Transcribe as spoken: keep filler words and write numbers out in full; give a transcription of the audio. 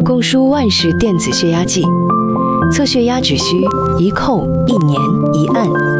共输万氏电子血压计，测血压只需一叩、一粘、一按。